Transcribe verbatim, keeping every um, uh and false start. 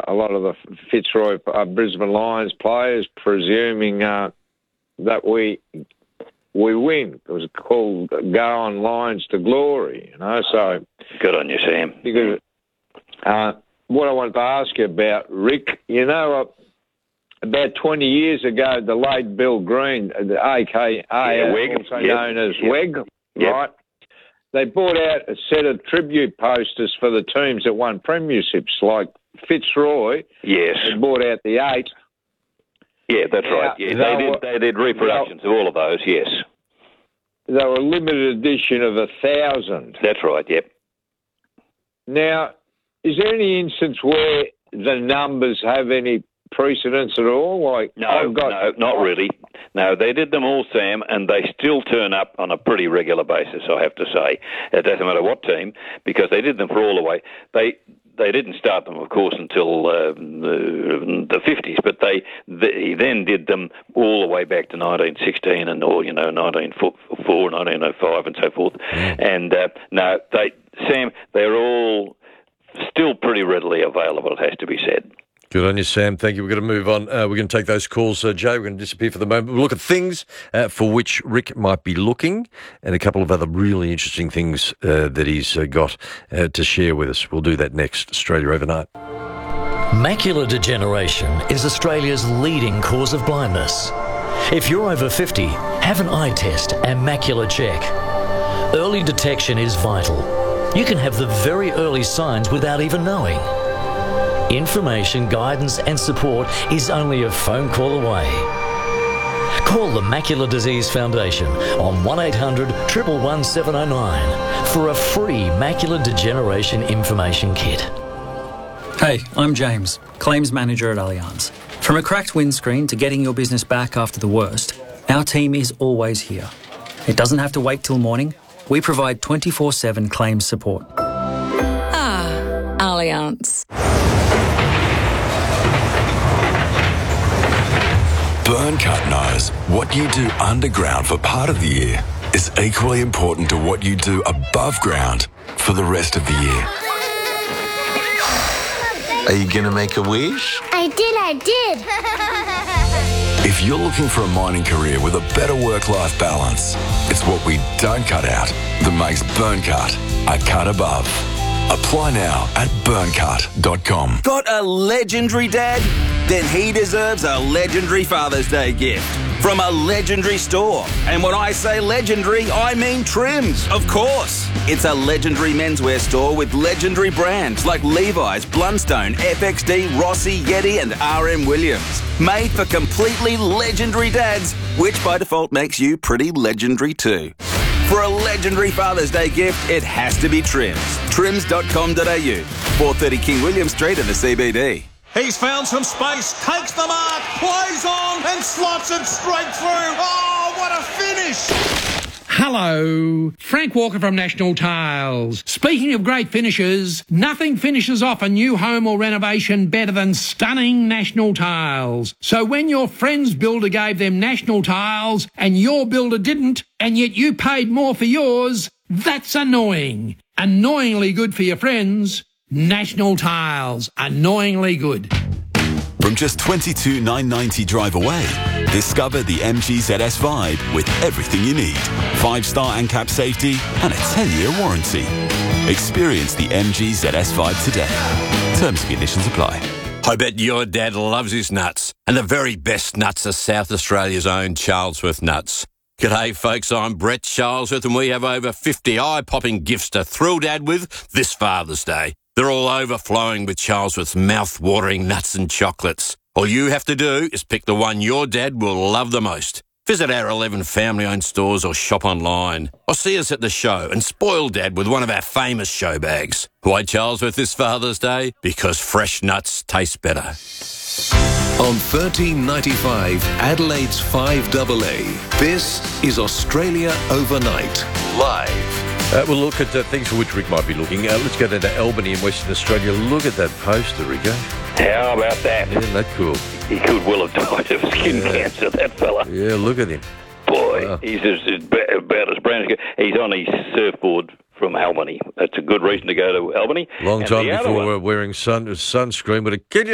a lot of the Fitzroy uh, Brisbane Lions players, presuming uh, that we we win. It was called "Go on Lions to Glory," you know. So good on you, Sam. Because uh, what I wanted to ask you about, Rick, you know, uh, about twenty years ago, the late Bill Green, the A K A, yeah, Weg. also yep. known as yep. Weg, yep. right? They brought out a set of tribute posters for the teams that won premierships, like Fitzroy. Yes. They brought out the eight. Yeah, that's now, right. Yeah, they, they, did, were, they did reproductions of all of those, yes. They were a limited edition of a thousand. That's right, yep. Now, is there any instance where the numbers have any precedence at all? Like no, I've got, no, not really. No, they did them all, Sam, and they still turn up on a pretty regular basis, I have to say. It doesn't matter what team, because they did them for all the way. They they didn't start them, of course, until uh, the, the fifties, but they, they then did them all the way back to nineteen sixteen and or you know nineteen oh four, nineteen oh five, and so forth. Mm. And uh, no, they Sam, they're all still pretty readily available. It has to be said. Good on you, Sam. Thank you. We're going to move on. Uh, we're going to take those calls. Uh, Jay, we're going to disappear for the moment. We'll look at things uh, for which Rick might be looking and a couple of other really interesting things uh, that he's uh, got uh, to share with us. We'll do that next. Australia Overnight. Macular degeneration is Australia's leading cause of blindness. If you're over fifty, have an eye test and macular check. Early detection is vital. You can have the very early signs without even knowing. Information, guidance and support is only a phone call away. Call the Macular Disease Foundation on one eight hundred, one one one, seven oh nine for a free macular degeneration information kit. Hey, I'm James, Claims Manager at Allianz. From a cracked windscreen to getting your business back after the worst, our team is always here. It doesn't have to wait till morning. We provide twenty-four seven claims support. Ah, Allianz. Burncut knows what you do underground for part of the year is equally important to what you do above ground for the rest of the year. Are you going to make a wish? I did, I did. If you're looking for a mining career with a better work-life balance, it's what we don't cut out that makes Burncut a cut above. Apply now at burncut dot com. Got a legendary dad? Then he deserves a legendary Father's Day gift from a legendary store. And when I say legendary, I mean Trims, of course. It's a legendary menswear store with legendary brands like Levi's, Blundstone, F X D, Rossi, Yeti and R M Williams. Made for completely legendary dads, which by default makes you pretty legendary too. For a legendary Father's Day gift, it has to be Trims. trims dot com dot a u, four thirty King William Street in the C B D. He's found some space, takes the mark, plays on and slots it straight through. Oh, what a finish! Hello, Frank Walker from National Tiles. Speaking of great finishes, nothing finishes off a new home or renovation better than stunning National Tiles. So when your friend's builder gave them National Tiles and your builder didn't, and yet you paid more for yours, that's annoying. Annoyingly good for your friends. National Tiles. Annoyingly good. From just twenty-two thousand nine hundred ninety drive away, discover the M G Z S Vibe with everything you need. Five-star ANCAP safety and a ten-year warranty. Experience the M G Z S Vibe today. Terms and conditions apply. I bet your dad loves his nuts. And the very best nuts are South Australia's own Charlesworth nuts. G'day folks, I'm Brett Charlesworth and we have over fifty eye-popping gifts to thrill Dad with this Father's Day. They're all overflowing with Charlesworth's mouth-watering nuts and chocolates. All you have to do is pick the one your dad will love the most. Visit our eleven family-owned stores or shop online. Or see us at the show and spoil Dad with one of our famous show bags. Why Charlesworth this Father's Day? Because fresh nuts taste better. On thirteen ninety-five, Adelaide's five A A, this is Australia Overnight, live. Uh, we'll look at uh, things for which Rick might be looking. Uh, let's go down to Albany in Western Australia. Look at that poster, Rico. How about that? Isn't that cool? He could well have died of skin yeah. cancer, that fella. Yeah, look at him. Boy, wow. he's as, about as brown as... He's on his surfboard from Albany. That's a good reason to go to Albany. Long and time before wearing sun, sunscreen. But a kid